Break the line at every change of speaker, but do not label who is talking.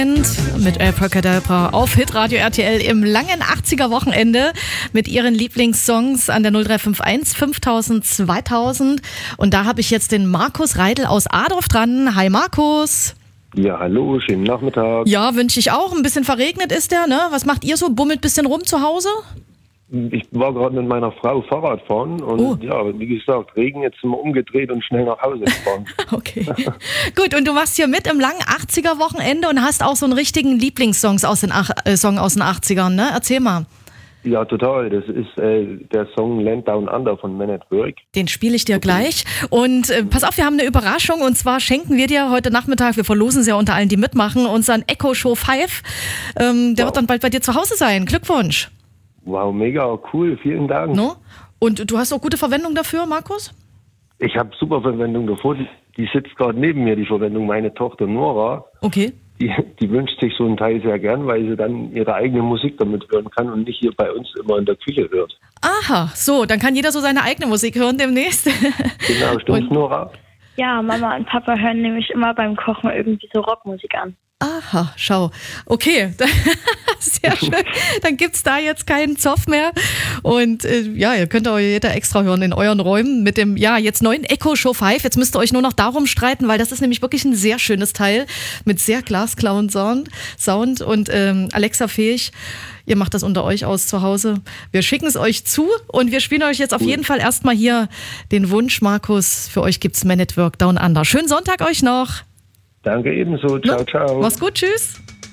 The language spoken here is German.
Mit Abracadabra auf Hitradio RTL im langen 80er Wochenende mit ihren Lieblingssongs an der 0351 5000 2000. Und da habe ich jetzt den Markus Reidel aus Adorf dran. Hi Markus.
Ja, hallo, schönen Nachmittag.
Ja, wünsche ich auch. Ein bisschen verregnet ist der, ne? Was macht ihr so? Bummelt ein bisschen rum zu Hause?
Ich war gerade mit meiner Frau Fahrrad fahren und ja, wie gesagt, Regen, jetzt sind wir umgedreht und schnell nach Hause gefahren.
Okay. Gut, und du machst hier mit im langen 80er Wochenende und hast auch so einen richtigen Lieblingssong aus den 80ern, ne? Erzähl mal.
Ja, total. Das ist der Song Land Down Under von Men at Work.
Den spiele ich dir gleich. Und pass auf, wir haben eine Überraschung. Und zwar schenken wir dir heute Nachmittag, wir verlosen es ja unter allen, die mitmachen, unseren Echo Show 5. Der wird dann bald bei dir zu Hause sein. Glückwunsch.
Wow, mega cool. Vielen Dank.
No? Und du hast auch gute Verwendung dafür, Markus?
Ich habe super Verwendung davor. Die sitzt gerade neben mir, die Verwendung, meine Tochter Nora.
Okay.
Die wünscht sich so einen Teil sehr gern, weil sie dann ihre eigene Musik damit hören kann und nicht hier bei uns immer in der Küche hört.
Aha, so, dann kann jeder so seine eigene Musik hören demnächst.
Genau, stimmt's, Nora?
Ja, Mama und Papa hören nämlich immer beim Kochen irgendwie so Rockmusik an.
Aha, schau. Okay, sehr schön. Dann gibt's da jetzt keinen Zoff mehr. Und ja, ihr könnt auch jeder extra hören in euren Räumen mit dem, ja, jetzt neuen Echo Show 5. Jetzt müsst ihr euch nur noch darum streiten, weil das ist nämlich wirklich ein sehr schönes Teil mit sehr glasklauen Sound und Alexa fähig. Ihr macht das unter euch aus zu Hause. Wir schicken es euch zu und wir spielen euch jetzt auf jeden Fall erstmal hier den Wunsch, Markus. Für euch gibt's Men at Work Down Under. Schönen Sonntag euch noch.
Danke ebenso. Ciao, ciao.
Mach's gut, tschüss.